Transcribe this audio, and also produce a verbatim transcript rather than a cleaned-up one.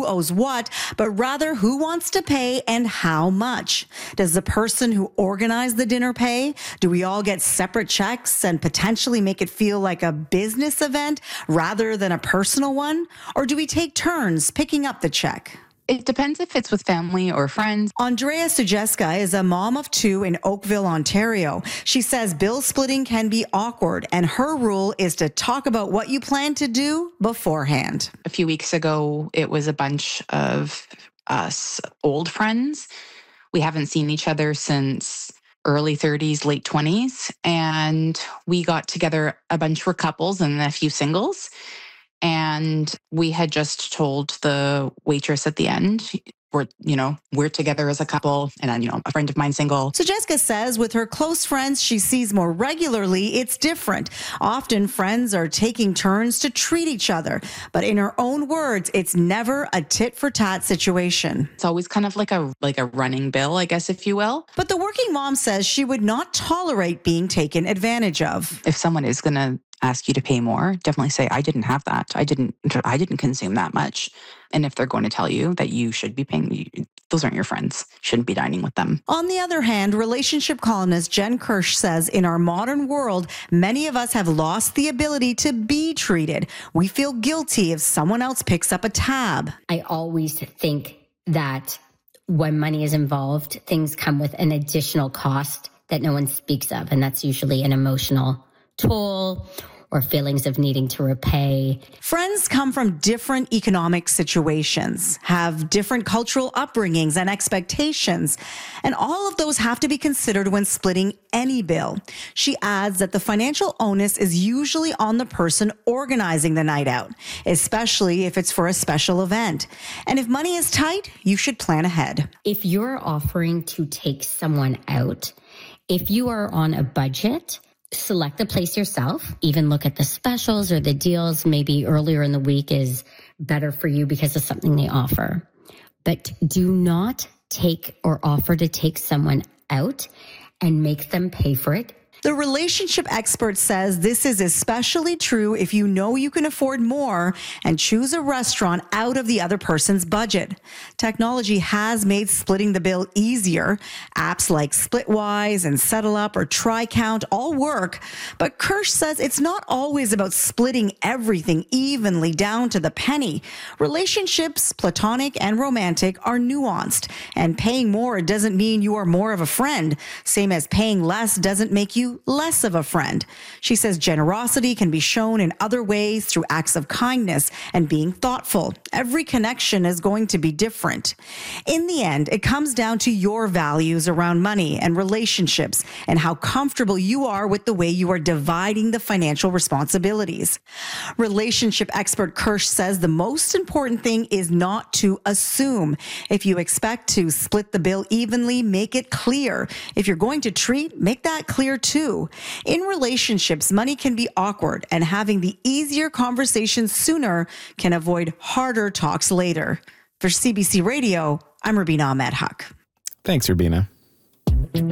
who owes what, but rather who wants to pay and how much. Does the person who organized the dinner pay? Do we all get separate checks and potentially make it feel like a business event rather than a personal one? Or do we take turns picking up the check? It depends if it's with family or friends. Andrea Sujeska is a mom of two in Oakville, Ontario. She says bill splitting can be awkward, and her rule is to talk about what you plan to do beforehand. A few weeks ago, it was a bunch of us old friends. We haven't seen each other since early thirties, late twenties, and we got together. A bunch were couples and a few singles. And we had just told the waitress at the end, we're, you know, we're together as a couple, and then, you know, a friend of mine single. So Jessica says with her close friends she sees more regularly, it's different. Often friends are taking turns to treat each other. But in her own words, it's never a tit for tat situation. It's always kind of like a like a running bill, I guess, if you will. But the working mom says she would not tolerate being taken advantage of. If someone is going to ask you to pay more, definitely say, I didn't have that. I didn't, I didn't consume that much. And if they're going to tell you that you should be paying, you, those aren't your friends. Shouldn't be dining with them. On the other hand, relationship columnist Jen Kirsch says in our modern world, many of us have lost the ability to be treated. We feel guilty if someone else picks up a tab. I always think that when money is involved, things come with an additional cost that no one speaks of. And that's usually an emotional toll or feelings of needing to repay. Friends come from different economic situations, have different cultural upbringings and expectations, and all of those have to be considered when splitting any bill. She adds that the financial onus is usually on the person organizing the night out, especially if it's for a special event. And if money is tight, you should plan ahead. If you're offering to take someone out, if you are on a budget, select the place yourself. Even look at the specials or the deals. Maybe earlier in the week is better for you because of something they offer. But do not take or offer to take someone out and make them pay for it. The relationship expert says this is especially true if you know you can afford more and choose a restaurant out of the other person's budget. Technology has made splitting the bill easier. Apps like Splitwise and SettleUp or TryCount all work, but Kirsch says it's not always about splitting everything evenly down to the penny. Relationships, platonic and romantic, are nuanced, and paying more doesn't mean you are more of a friend. Same as paying less doesn't make you less of a friend. She says generosity can be shown in other ways through acts of kindness and being thoughtful. Every connection is going to be different. In the end, it comes down to your values around money and relationships and how comfortable you are with the way you are dividing the financial responsibilities. Relationship expert Kirsch says the most important thing is not to assume. If you expect to split the bill evenly, make it clear. If you're going to treat, make that clear too. In relationships, money can be awkward, and having the easier conversations sooner can avoid harder talks later. For C B C Radio, I'm Rubina Ahmed Huq. Thanks, Rubina.